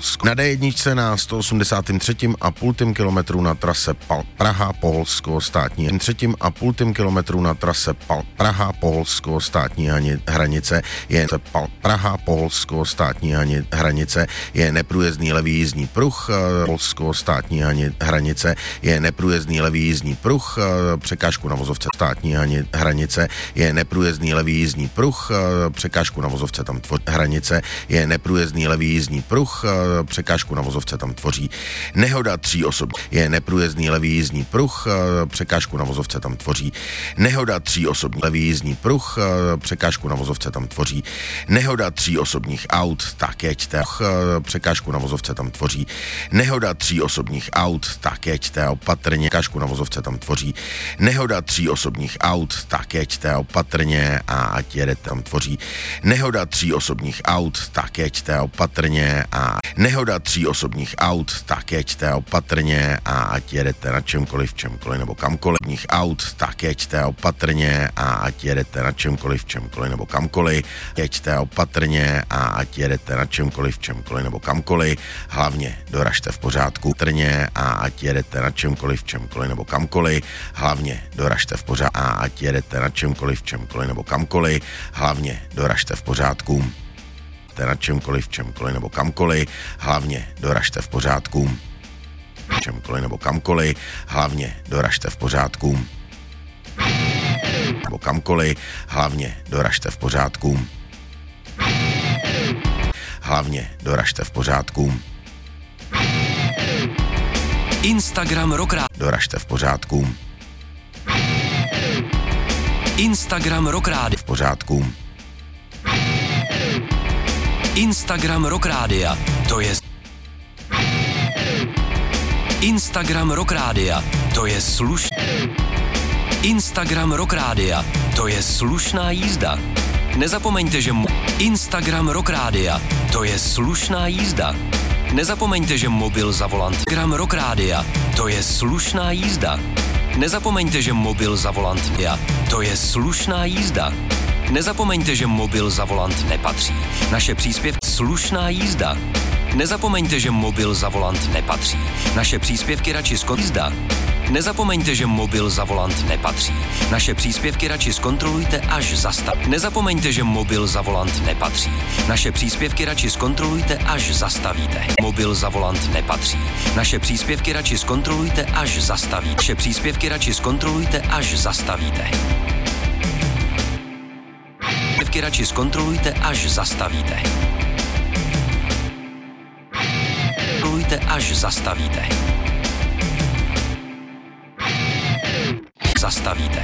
Polsko. Na D1 na 183,5 kilometru na trase Praha-Polsko státní 3,5 kilometru na trase Praha-Polsko státní hranice je Praha-Polsko státní hranice je neprůjezdný levý jízdní pruh, Polsko státní hranice je neprůjezdný levý jízdní pruh, překážku na vozovce státní hranice je neprůjezdný levý jízdní pruh, překážku na vozovce tam tvoří hranice je neprůjezdný levý jízdní pruh, překážku na vozovce tam tvoří nehoda 3 osob je neprůjezdný levý jízdní pruh, překážku na vozovce tam tvoří nehoda 3 osobní levý jízdní pruh, překážku na vozovce tam tvoří nehoda 3 osobních aut, tak jeďte, překážku na vozovce tam tvoří nehoda 3 osobních aut, tak jeďte opatrně, překážku na vozovce tam tvoří nehoda 3 osobních aut, tak jeďte opatrně a ať jedete tam tvoří nehoda 3 osobních aut, tak jeďte opatrně a nehoda 3 osobních aut, tak jeďte opatrně a ať jedete na čemkoliv nebo kamkoliv aut, tak jeďte opatrně a ať jedete na čemkoliv nebo kamkoliv, jeďte opatrně a ať jedete na čemkoliv nebo kamkoliv, hlavně doražte v pořádku, trně a ať jedete na čemkoliv nebo kamkoliv, hlavně doražte v pořádku a ať jedete na čemkoliv nebo kamkoliv, hlavně doražte v pořádku, na čemkoliv nebo kamkoliv, hlavně doražte v pořádku, nebo kamkoliv, hlavně doražte v pořádku, nebo kamkoliv, hlavně doražte v pořádku, hlavně doražte v pořádku. Instagram Rockrádio. Doražte v pořádku. Instagram Rockrádio. V pořádku. Instagram Rockrádia, to je Instagram Rockrádia, to je Instagram Rockrádia, to je slušná jízda. Nezapomeňte, že Instagram Rockrádia, to je slušná jízda. Nezapomeňte, že mobil za volant. Instagram Rockrádia, to je slušná jízda. Nezapomeňte, že mobil za volant. To je slušná jízda. Nezapomeňte, že mobil za volant nepatří. Naše příspěvky slušná jízda. Nezapomeňte, že mobil za volant nepatří. Naše příspěvky radši jízda. Nezapomeňte, že mobil za volant nepatří. Naše příspěvky radši zkontrolujte, až zastavíte. Nezapomeňte, že mobil za volant nepatří. Naše příspěvky radši zkontrolujte, až zastavíte. Mobil za volant nepatří. Naše příspěvky radši zkontrolujte, až zastavíte. Naše příspěvky radši zkontrolujte, až zastavíte. Příspěvky radši zkontrolujte, až zastavíte. Zkontrolujte, až zastavíte. Zastavíte.